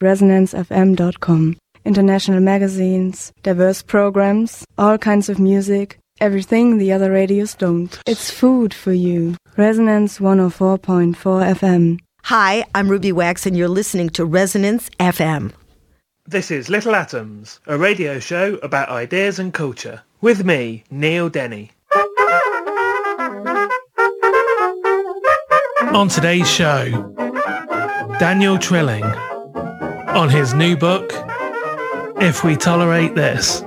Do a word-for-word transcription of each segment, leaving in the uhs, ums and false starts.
resonance f m dot com. International magazines, diverse programs, all kinds of music, everything the other radios don't. It's food for you. Resonance one oh four point four F M. Hi, I'm Ruby Wax and you're listening to Resonance F M. This is Little Atoms, a radio show about ideas and culture. With me, Neil Denny. On today's show, Daniel Trilling on his new book, If We Tolerate This.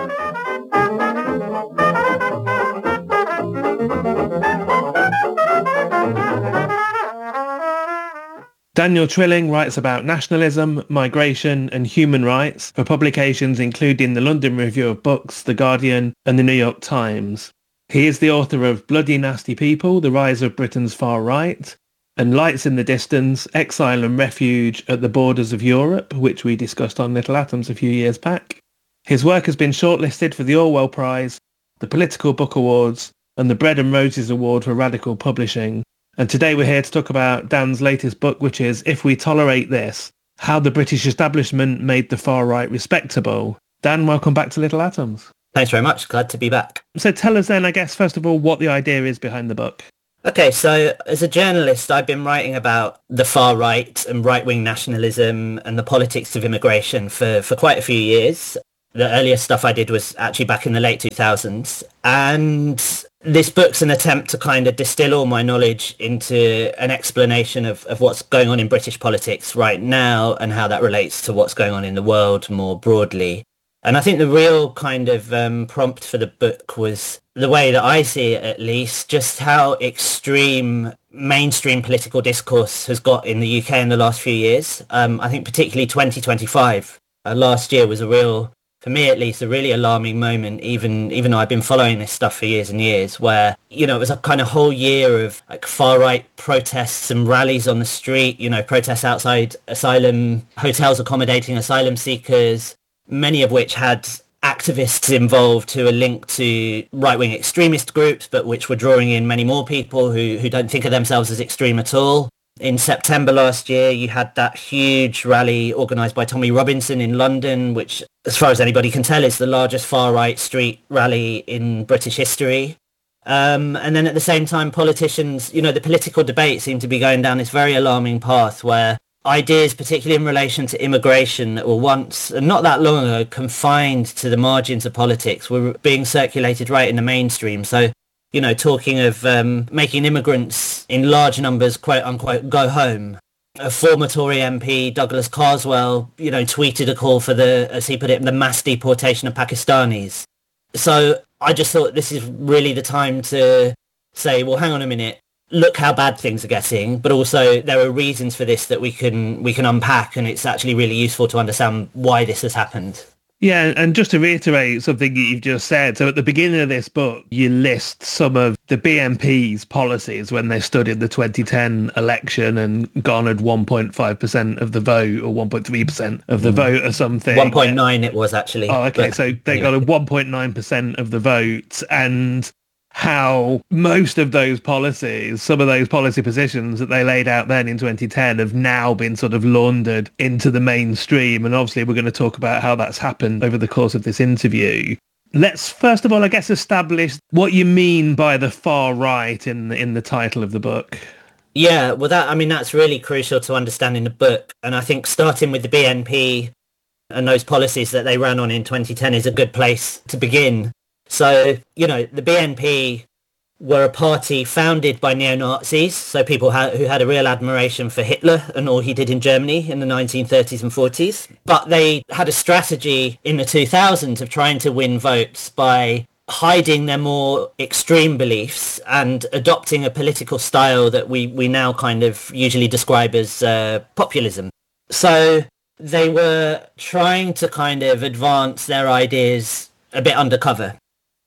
Daniel Trilling writes about nationalism, migration and human rights for publications including the London Review of Books, The Guardian and the New York Times. He is the author of Bloody Nasty People, The Rise of Britain's Far Right, and Lights in the Distance, Exile and Refuge at the Borders of Europe, which we discussed on Little Atoms a few years back. His work has been shortlisted for the Orwell Prize, the Political Book Awards and the Bread and Roses Award for Radical Publishing. And today we're here to talk about Dan's latest book, which is If We Tolerate This, How the British Establishment Made the Far Right Respectable. Dan, welcome back to Little Atoms. Thanks very much. Glad to be back. So tell us then, I guess, first of all, what the idea is behind the book. Okay, so as a journalist, I've been writing about the far right and right-wing nationalism and the politics of immigration for, for quite a few years. The earliest stuff I did was actually back in the late two thousands. And this book's an attempt to kind of distill all my knowledge into an explanation of, of what's going on in British politics right now and how that relates to what's going on in the world more broadly. And I think the real kind of um, prompt for the book was, the way that I see it at least, just how extreme mainstream political discourse has got in the U K in the last few years. Um, I think particularly twenty twenty-five, uh, last year was a real, for me at least, a really alarming moment, even even though I've been following this stuff for years and years, where, you know, it was a kind of whole year of like far-right protests and rallies on the street, you know, protests outside asylum, hotels accommodating asylum seekers, many of which had activists involved who are linked to right-wing extremist groups, but which were drawing in many more people who, who don't think of themselves as extreme at all. In September last year, you had that huge rally organised by Tommy Robinson in London, which, as far as anybody can tell, is the largest far-right street rally in British history. Um, and then at the same time, politicians, you know, the political debate seemed to be going down this very alarming path where ideas, particularly in relation to immigration, that were once, and not that long ago, confined to the margins of politics, were being circulated right in the mainstream. So, you know, talking of um, making immigrants in large numbers, quote unquote, go home. A former Tory M P, Douglas Carswell, you know, tweeted a call for the, as he put it, the mass deportation of Pakistanis. So I just thought this is really the time to say, well, hang on a minute. Look how bad things are getting, but also there are reasons for this that we can we can unpack, and it's actually really useful to understand why this has happened. Yeah, and just to reiterate something you've just said, so at the beginning of this book, you list some of the B N P's policies when they stood in the twenty ten election and garnered one point five percent of the vote, or one point three percent of the mm. vote or something. one point nine it was actually. Oh, okay, but, so they anyway. got a one point nine percent of the vote, and how most of those policies, some of those policy positions that they laid out then in twenty ten have now been sort of laundered into the mainstream. And obviously we're going to talk about how that's happened over the course of this interview. Let's first of all, I guess, establish what you mean by the far right in the, in the title of the book. Yeah, well, that I mean, that's really crucial to understand in the book. And I think starting with the B N P and those policies that they ran on in twenty ten is a good place to begin. So, you know, the B N P were a party founded by neo-Nazis, so people ha- who had a real admiration for Hitler and all he did in Germany in the nineteen thirties and forties. But they had a strategy in the two thousands of trying to win votes by hiding their more extreme beliefs and adopting a political style that we, we now kind of usually describe as uh, populism. So they were trying to kind of advance their ideas a bit undercover.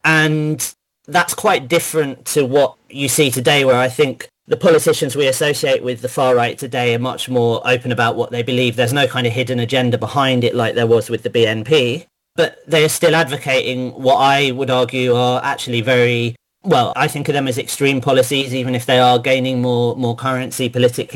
And that's quite different to what you see today, where I think the politicians we associate with the far right today are much more open about what they believe. There's no kind of hidden agenda behind it like there was with the B N P. But they are still advocating what I would argue are actually very, well, I think of them as extreme policies, even if they are gaining more, more currency politically.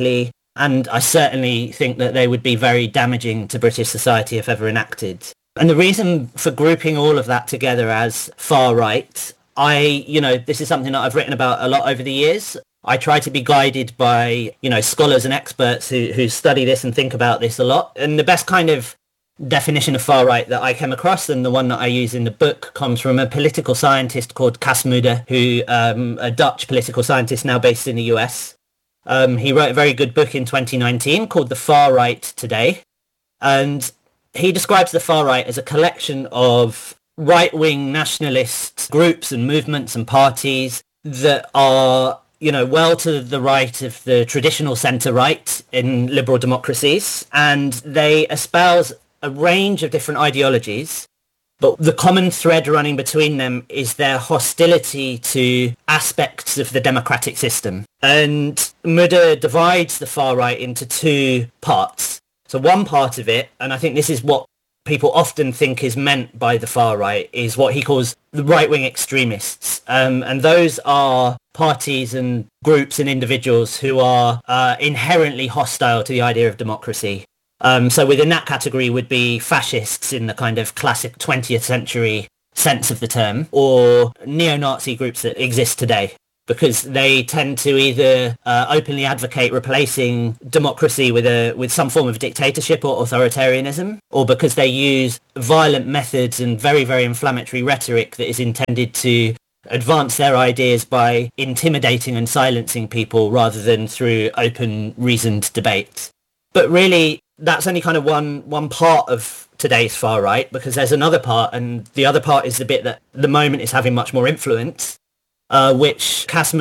And I certainly think that they would be very damaging to British society if ever enacted. And the reason for grouping all of that together as far right, I, you know, this is something that I've written about a lot over the years. I try to be guided by, you know, scholars and experts who, who study this and think about this a lot. And the best kind of definition of far right that I came across, and the one that I use in the book, comes from a political scientist called Cas Mudde, who um, a Dutch political scientist now based in the U S. Um, he wrote a very good book in twenty nineteen called The Far Right Today. And he describes the far right as a collection of right-wing nationalist groups and movements and parties that are, you know, well to the right of the traditional centre-right in liberal democracies. And they espouse a range of different ideologies, but the common thread running between them is their hostility to aspects of the democratic system. And Mudde divides the far right into two parts. So one part of it, and I think this is what people often think is meant by the far right, is what he calls the right-wing extremists. Um, and those are parties and groups and individuals who are uh, inherently hostile to the idea of democracy. Um, so within that category would be fascists in the kind of classic twentieth century sense of the term, or neo-Nazi groups that exist today, because they tend to either uh, openly advocate replacing democracy with a with some form of dictatorship or authoritarianism, or because they use violent methods and very, very inflammatory rhetoric that is intended to advance their ideas by intimidating and silencing people rather than through open, reasoned debate. But really, that's only kind of one one part of today's far right, because there's another part, and the other part is the bit that at the moment is having much more influence, uh, which Cas